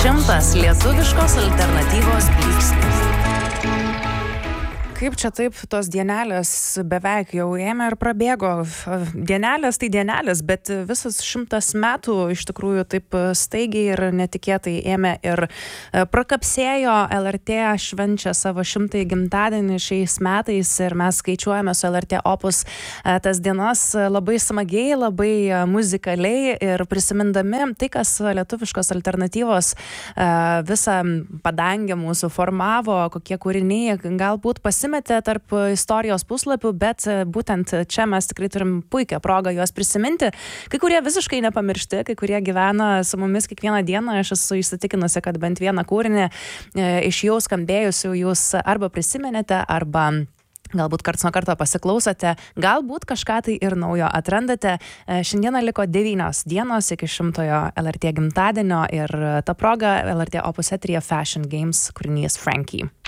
100 lietuviškos alternatyvos blyksnis. Kaip čia taip tos dienelės beveik jau ėmė ir prabėgo. Dienelės tai dienelės, bet visas 100 metų iš tikrųjų taip staigiai ir netikėtai ėmė ir prakapsėjo. LRT švenčia savo 100-ąjį gimtadienį šiais metais ir mes skaičiuojame su LRT Opus tas dienas labai smagiai, labai muzikaliai ir prisimindami tai, kas lietuviškos alternatyvos visą padangę mūsų formavo, kokie kūriniai galbūt pasimetė tarp istorijos puslapių, bet būtent čia mes tikrai turim puikią progą juos prisiminti. Kai kurie visiškai nepamiršti, kai kurie gyvena su mumis kiekvieną dieną. Aš esu įsitikinusi, kad bent vieną kūrinį iš jau skambėjusių jūs arba prisimenėte, arba galbūt karts nuo karto pasiklausote, galbūt kažką tai ir naujo atrandate. Šiandieną liko 9 dienos iki 100-ojo LRT gimtadienio ir ta proga LRT Opus eteryje Fashion Games kūrinys Frankie.